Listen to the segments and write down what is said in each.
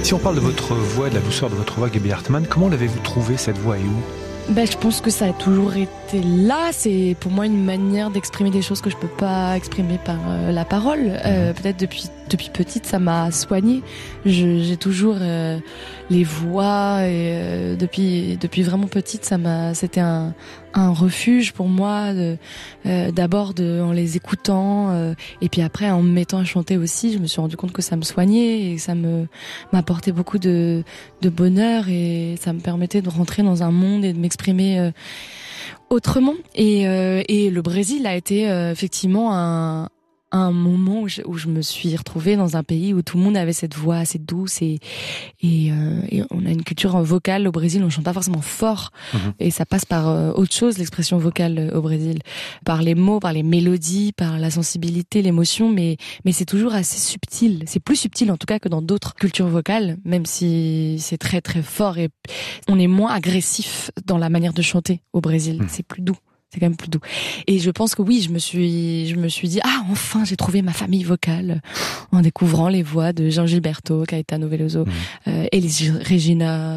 Si on parle de votre voix, de la douceur de votre voix, Gaby Hartmann, comment l'avez-vous trouvée cette voix et où ? Je pense que ça a toujours été là. C'est pour moi une manière d'exprimer des choses que je peux pas exprimer par la parole. Peut-être depuis petite, ça m'a soignée. J'ai toujours les voix et depuis vraiment petite, c'était un refuge pour moi. D'abord en les écoutant et puis après en me mettant à chanter aussi, je me suis rendu compte que ça me soignait et ça m'apportait beaucoup de bonheur et ça me permettait de rentrer dans un monde et de m'exprimer autrement. Et le Brésil a été effectivement un moment où je me suis retrouvée dans un pays où tout le monde avait cette voix assez douce et on a une culture vocale au Brésil, on chante pas forcément fort et ça passe par autre chose, l'expression vocale au Brésil, par les mots, par les mélodies, par la sensibilité, l'émotion, mais c'est toujours assez subtil, c'est plus subtil en tout cas que dans d'autres cultures vocales, même si c'est très très fort et on est moins agressif dans la manière de chanter au Brésil, c'est plus doux. C'est quand même plus doux. Et je pense que oui, je me suis dit, enfin, j'ai trouvé ma famille vocale en découvrant les voix de Jean Gilberto, Caetano Veloso, Elis Regina.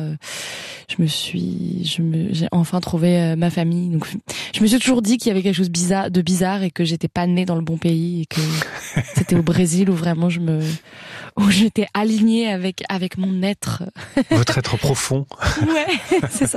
J'ai enfin trouvé ma famille. Donc, je me suis toujours dit qu'il y avait quelque chose de bizarre et que j'étais pas née dans le bon pays et que c'était au Brésil où vraiment où j'étais alignée avec mon être. Votre être profond. Ouais, c'est ça.